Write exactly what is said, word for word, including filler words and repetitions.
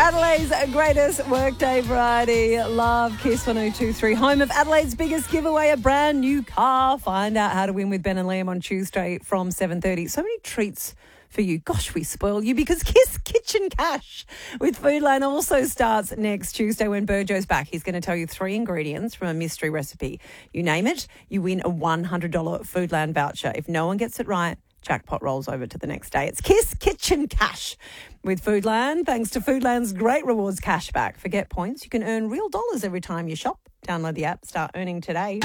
Adelaide's greatest workday variety. Love Kiss one oh two point three, home of Adelaide's biggest giveaway, a brand new car. Find out how to win with Ben and Liam on Tuesday from seven thirty. So many treats for you. Gosh, we spoil you because Kiss Kitchen Cash with Foodland also starts next Tuesday when Burjo's back. He's going to tell you three ingredients from a mystery recipe. You name it, you win a one hundred dollars Foodland voucher. If no one gets it right, jackpot rolls over to the next day. It's Kiss Kitchen Cash with Foodland. Thanks to Foodland's great rewards cashback. Forget points. You can earn real dollars every time you shop. Download the app. Start earning today.